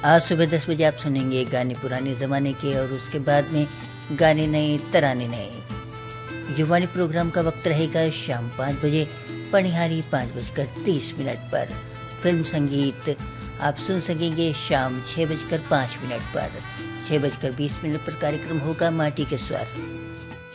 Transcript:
आज सुबह 10 बजे आप सुनेंगे गाने पुराने ज़माने के और उसके बाद में गाने नए तराने नए। युवानी प्रोग्राम का वक्त रहेगा शाम 5 बजे पनिहारी 5:30 पर। फिल्म संगीत आप सुन सकेंगे शाम 6:05 पर। 6:20 पर कार्यक्रम होगा माटी के स्वर।